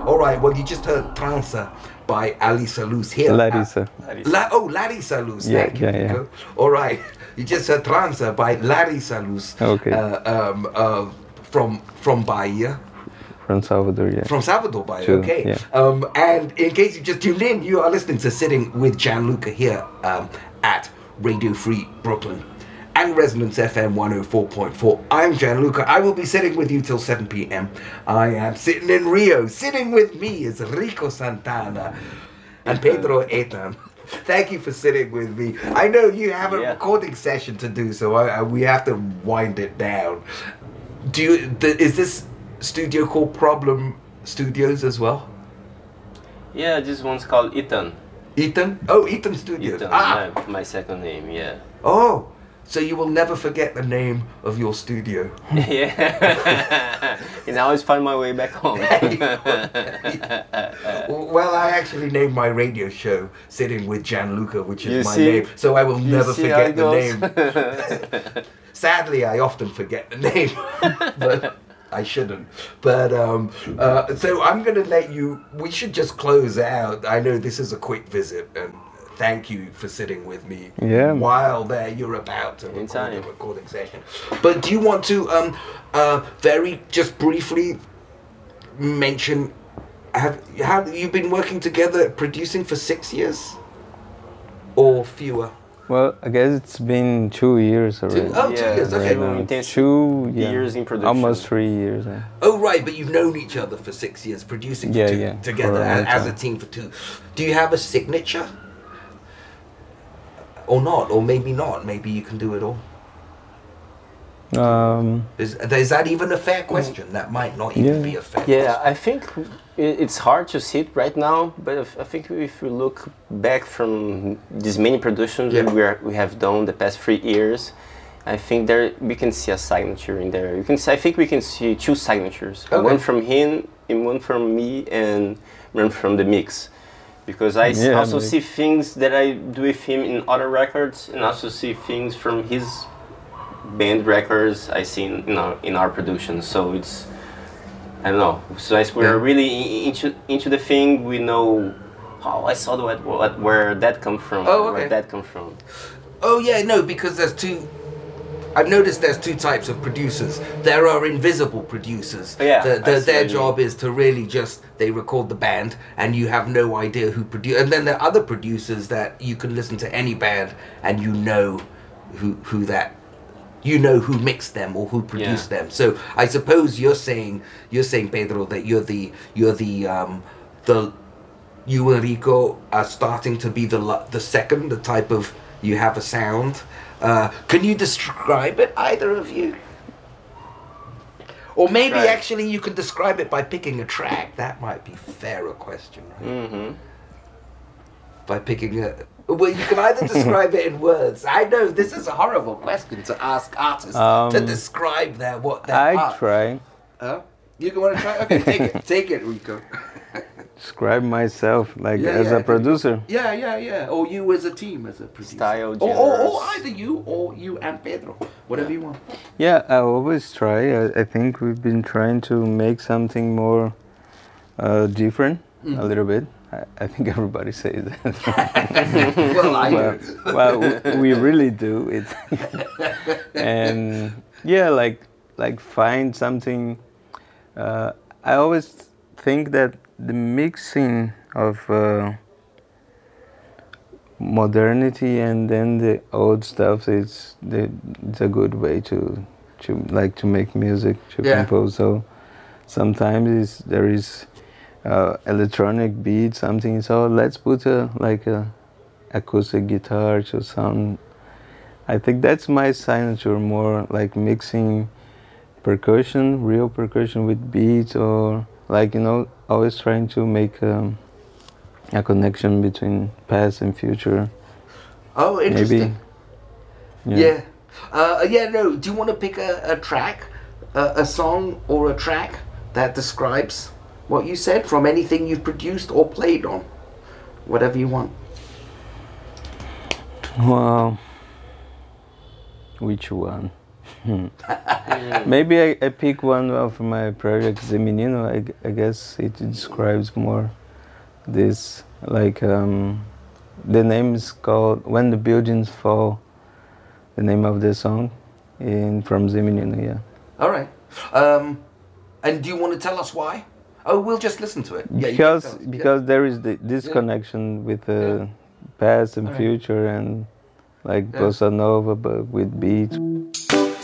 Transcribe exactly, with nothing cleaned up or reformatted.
All right. Well, you just heard Transa by Larissa Luz here. Larissa. At, La, oh, Larissa Luz. Yeah, Thank you. yeah, yeah. Nico. All right. You just heard Transa by Larissa Luz. Okay. Uh, um, uh, from from Bahia. From Salvador, yeah. From Salvador, Bahia. True, Okay. yeah. Um, and in case you just tuned in, you are listening to Sitting with Gianluca here um, at Radio Free Brooklyn and Resonance F M one oh four point four. I'm Gianluca. I will be sitting with you till seven p.m. I am sitting in Rio. Sitting with me is Rico Santana and Pedro Etan. Thank you for sitting with me. I know you have a Yeah. recording session to do, so I, I, we have to wind it down. Do you? The, is this studio called Problem Studios as well? Yeah, this one's called Ethan. Ethan? Oh, Ethan Studios. Ethan, Ah. my, my second name, yeah. Oh, so you will never forget the name of your studio. Yeah. And I always find my way back home. Well, I actually named my radio show Sitting with Gianluca, which is You my see? name, so I will You never see how forget it the goes? name. Sadly, I often forget the name, but I shouldn't. But um, uh, so I'm going to let you. We should just close out. I know this is a quick visit, and thank you for sitting with me. Yeah. While there, you're about to record Anytime. the recording session. But do you want to um, uh, very just briefly mention? Have have you been working together producing for six years, or fewer? Well, I guess it's been two years already. Oh, two Yeah, years. Okay. two Uh, intense two yeah, years in production. almost three years. Yeah. Oh, right, but you've known each other for six years, producing for Yeah, two, yeah, together for a as, long as a time. team for two. Do you have a signature? Or not? Or maybe not. Maybe you can do it all. Um, Is, is that even a fair question? That might not even Yeah. be a fair Yeah, question. I think i- it's hard to see it right now, but if, I think if we look back from these many productions Yeah. that we, are, we have done the past three years, I think there we can see a signature in there. You can see, I think we can see two signatures, Okay. one from him and one from me, and one from the mix. Because I s- Yeah, also mix. see things that I do with him in other records, and also see things from his band records I see in, in our in our production. So it's I don't know. So as we're Yeah. really i- into into the thing, we know how I saw the, what, what where that come from. Oh, okay. Where that come from. Oh, yeah, no, because there's two... I've noticed there's two types of producers. There are invisible producers. Yeah, The, I the, see their what you job is to really just, they record the band and you have no idea who produced. And then there are other producers that you can listen to any band and you know who who that, you know who mixed them or who produced Yeah. them. So I suppose you're saying, you're saying, Pedro, that you're the, you're the, um, the, you and Rico are starting to be the la- the second, the type of, you have a sound. Uh, can you describe it, either of you? Or maybe Right. actually you could describe it by picking a track. That might be fairer question, right? Mm-hmm. By picking a... Well, you can either describe it in words. I know this is a horrible question to ask artists Um, to describe their what their I art. try Huh? You want to try? Okay, take it. Take it, Rico. describe myself like Yeah, as yeah. a producer. Yeah, yeah, yeah. Or you as a team, as a producer. Style, Or, or, or genres. either you or you and Pedro. Whatever you want. Yeah, I always try. I, I think we've been trying to make something more uh, different Mm. a little bit. I, I think everybody says that. Well, I well, do. well, w- we really do it. And yeah, like like find something. Uh, I always think that the mixing of uh, modernity and then the old stuff is the, it's a good way to to like to make music, to Yeah. compose. So sometimes it's, there is uh, electronic beat, something. So let's put a like a acoustic guitar to sound. I think that's my signature, more like mixing percussion, real percussion with beats, or like, you know, always trying to make um, a connection between past and future. Oh, interesting. Maybe. Yeah. Uh, yeah, no. Do you want to pick a, a track, a, a song or a track that describes what you said from anything you've produced or played on? Whatever you want. Well, which one? Maybe I, I pick one of my projects, Zé Menino. I, I guess it describes more this, like, um, the name is called When the Buildings Fall, the name of the song, in from Zé Menino, yeah. All right. Um, and do you want to tell us why? Oh, we'll just listen to it. Yeah, you can Because tell us. because Yeah. there is the, this Yeah. connection with the Yeah. past and All right. future and like Yeah. bossa nova, but with beats.